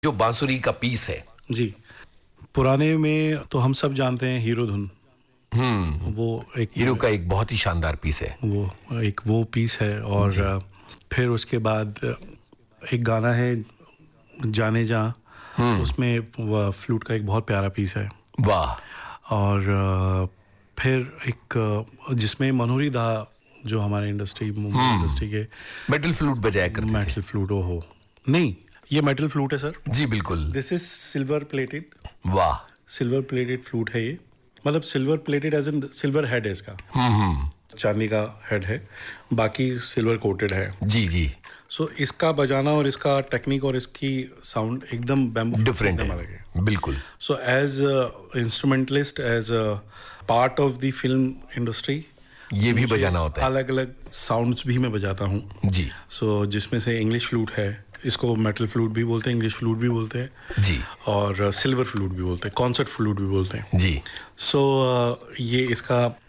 जो बांसुरी का पीस है जी, पुराने में तो हम सब जानते हैं हीरो धुन। वो एक हीरो का एक बहुत ही शानदार पीस है। वो पीस है। और फिर उसके बाद एक गाना है जाने जा, उसमें वो फ्लूट का एक बहुत प्यारा पीस है। वाह। और फिर एक जिसमें मनोहरी दा, जो हमारे मुंबई इंडस्ट्री के मेटल फ्लूट बजाया करते थे। मेटल फ्लूट हो नहीं, ये मेटल फ्लूट है सर। जी बिल्कुल। This is silver plated. वाह। सिल्वर प्लेटेड फ्लूट है ये, मतलब silver plated as in silver head है इसका। चांदी का हेड है, बाकी सिल्वर कोटेड है। जी जी। सो इसका बजाना और इसका टेक्निक और इसकी साउंड एकदम बैम्बू डिफरेंट है। बिल्कुल। So as instrumentalist, as part of the film industry, ये भी बजाना होता है। अलग अलग साउंड्स भी मैं बजाता हूँ जी। सो जिसमें से इंग्लिश फ्लूट है, इसको मेटल फ्लूट भी बोलते हैं, इंग्लिश फ्लूट भी बोलते हैं जी, और सिल्वर फ्लूट भी बोलते हैं, कॉन्सर्ट फ्लूट भी बोलते हैं जी। सो ये इसका